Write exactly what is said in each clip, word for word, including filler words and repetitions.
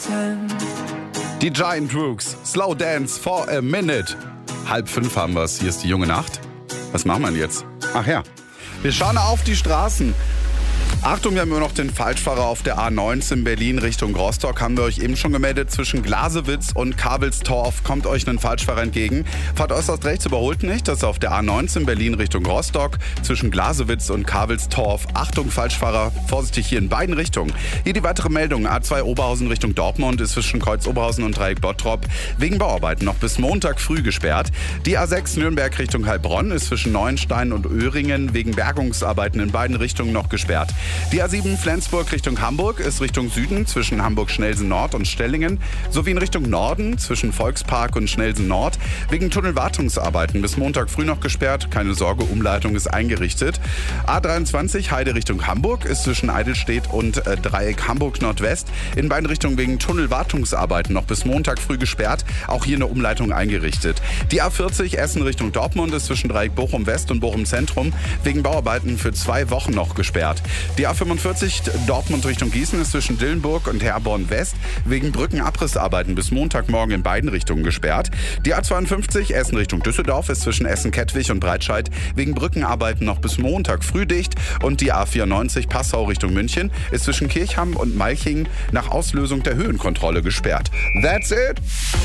Die Giant Rooks, Slow Dance for a Minute. Halb fünf haben wir es. Hier ist die junge Nacht. Was machen wir denn jetzt? Ach ja, wir schauen auf die Straßen. Achtung, wir haben immer noch den Falschfahrer auf der A neunzehn Berlin Richtung Rostock. Haben wir euch eben schon gemeldet. Zwischen Glasewitz und Kabelstorf kommt euch ein Falschfahrer entgegen. Fahrt äußerst rechts, überholt nicht. Das ist auf der A neunzehn Berlin Richtung Rostock. Zwischen Glasewitz und Kabelstorf. Achtung, Falschfahrer, vorsichtig hier in beiden Richtungen. Hier die weitere Meldung. A zwei Oberhausen Richtung Dortmund ist zwischen Kreuz Oberhausen und Dreieck Bottrop wegen Bauarbeiten noch bis Montag früh gesperrt. Die A sechs Nürnberg Richtung Heilbronn ist zwischen Neuenstein und Öhringen wegen Bergungsarbeiten in beiden Richtungen noch gesperrt. Die A sieben Flensburg Richtung Hamburg ist Richtung Süden zwischen Hamburg-Schnelsen Nord und Stellingen sowie in Richtung Norden zwischen Volkspark und Schnelsen Nord wegen Tunnelwartungsarbeiten bis Montag früh noch gesperrt. Keine Sorge, Umleitung ist eingerichtet. A dreiundzwanzig Heide Richtung Hamburg ist zwischen Eidelstedt und äh, Dreieck Hamburg Nordwest in beiden Richtungen wegen Tunnelwartungsarbeiten noch bis Montag früh gesperrt. Auch hier eine Umleitung eingerichtet. Die A vierzig Essen Richtung Dortmund ist zwischen Dreieck Bochum West und Bochum Zentrum wegen Bauarbeiten für zwei Wochen noch gesperrt. Die A fünfundvierzig Dortmund Richtung Gießen ist zwischen Dillenburg und Herborn West wegen Brückenabrissarbeiten bis Montagmorgen in beiden Richtungen gesperrt. Die A zweiundfünfzig Essen Richtung Düsseldorf ist zwischen Essen-Kettwig und Breitscheid wegen Brückenarbeiten noch bis Montag früh dicht. Und die A vierundneunzig Passau Richtung München ist zwischen Kirchham und Malching nach Auslösung der Höhenkontrolle gesperrt. That's it!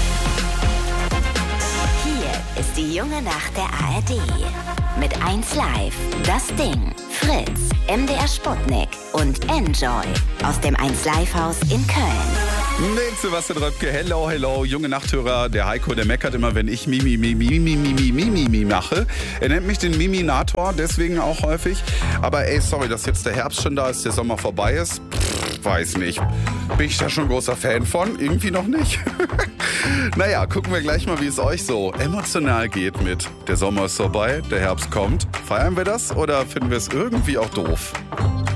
Hier ist die junge Nacht der A R D. Mit eins Live, das Ding, Fritz, M D R Sputnik und Enjoy aus dem eins Live Haus in Köln. Mit Sebastian Röpke, hello, hello, junge Nachthörer. Der Heiko, der meckert immer, wenn ich Mimi, Mimi, Mimi, Mimi, Mimi, Mimi mache. Er nennt mich den Miminator, deswegen auch häufig. Aber ey, sorry, dass jetzt der Herbst schon da ist, der Sommer vorbei ist. Pff, weiß nicht. Bin ich da schon großer Fan von? Irgendwie noch nicht. Naja, gucken wir gleich mal, wie es euch so emotional geht mit der Sommer ist vorbei, der Herbst kommt. Feiern wir das oder finden wir es irgendwie auch doof?